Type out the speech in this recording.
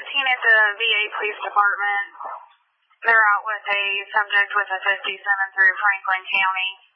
at the VA Police Department. They're out with a subject with a 57 through Franklin County.